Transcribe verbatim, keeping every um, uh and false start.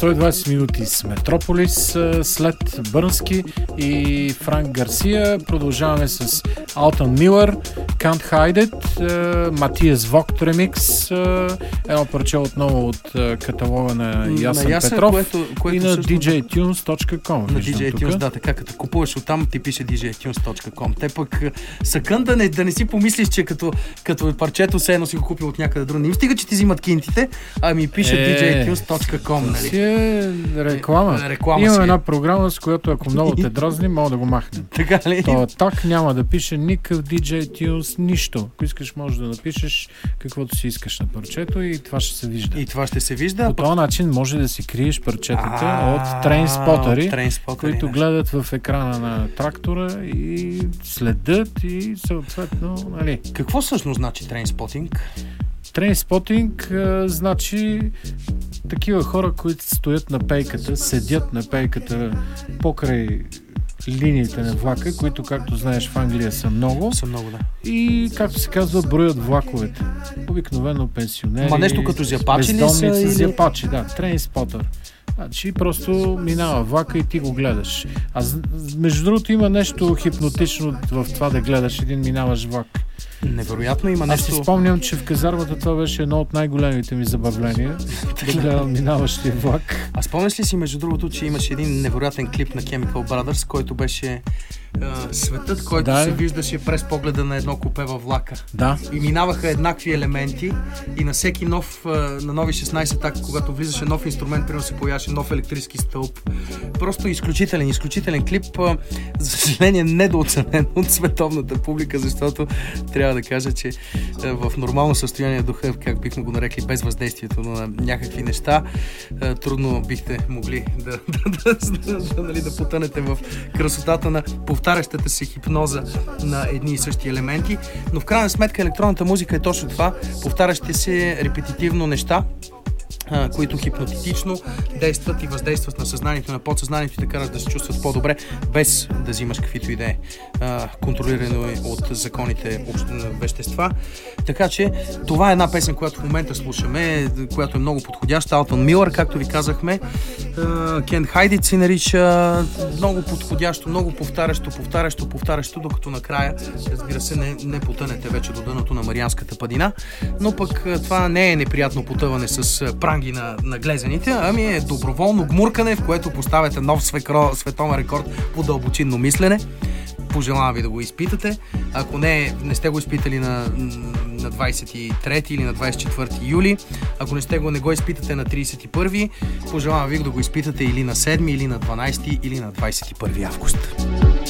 сто и двайсет минути с Метрополис, след Бърнски и Франк Гарсия продължаваме с Алтън Милър, Can't Hide It, Матиас Вогт ремикс, едно парче отново от каталога на Ясен, на Ясен Петров, което, което и на ди джей тюнс точка ком. На ди джей тюнс, да, така, като купуваш оттам, ти пише ди джей тюнс точка ком. Те пък съкън да не, да не си помислиш, че като, като парчето се едно си го купил от някъде друго. Не им стига, че ти взимат кинтите, а ми пише ди джей тюнс точка ком. Нали? Си е реклама. Е, реклама Имам си една програма, с която ако много те дразни, мога да го махнем. Така ли? То так няма да пише никакъв ди джей Tunes, нищо. Ако искаш, може да напишеш каквото си искаш на парчето и това ще се вижда. И това ще се вижда. По този начин може да си криеш парчетата от трейнспотъри, които гледат в екрана на трактора и следят и съответно, нали. Какво всъщност значи трейнспотинг? Трейнспотинг а, значи такива хора, които стоят на пейката, седят на пейката покрай линиите на влака, които, както знаеш, в Англия са много. Са много, да. И, както се казва, броят влаковете. Обикновено пенсионери, ма нещо като зяпачи ли са? Или... Зяпачи, да. Трейнспотър. Значи просто минава влака и ти го гледаш. А между другото има нещо хипнотично в това да гледаш един минаваш влак. Невероятно има нещо... Аз си спомням, че в казармата това беше едно от най-големите ми забавления. Да гледам минаващия влак. А спомняш ли си, между другото, че имаше един невероятен клип на Chemical Brothers, който беше Uh, светът, който да, се виждаше през погледа на едно купе във влака. Да. И минаваха еднакви елементи и на всеки нов, uh, на нови шестнайсет така, когато влизаше нов инструмент, примерно се появяваше нов електрически стълб. Просто изключителен, изключителен клип. Uh, за съжаление недооценен от световната публика, защото трябва да кажа, че uh, в нормално състояние духа, как бихме го нарекли, без въздействието на някакви неща, uh, трудно бихте могли да, да, да, да, нали, да потънете в красотата на повтарящата се хипноза на едни и същи елементи, но в крайна сметка електронната музика е точно това, повтарящите се репетитивно неща, които хипнотично действат и въздействат на съзнанието, на подсъзнанието и те карат да се чувстват по-добре, без да взимаш каквито и да е контролирано от законите вещества. Така че това е една песен, която в момента слушаме, която е много подходяща. Алтън Милър, както ви казахме. Can't Hide It се нарича, много подходящо, много повтарящо, повтарящо, повтарящо, докато накрая, разбира се, не, не потънете вече до дъното на Марианската падина. Но пък това не е неприятно потъване с пранги на, на глезените, ами е доброволно гмуркане, в което поставяте нов свекро, световен рекорд по дълбочинно мислене. Пожелавам ви да го изпитате. Ако не, не сте го изпитали на, на двайсет и трети или на двайсет и четвърти юли, ако не сте го, не го изпитате на трийсет и първи, пожелавам ви да го изпитате или на седми, или на дванайсети, или на двайсет и първи август.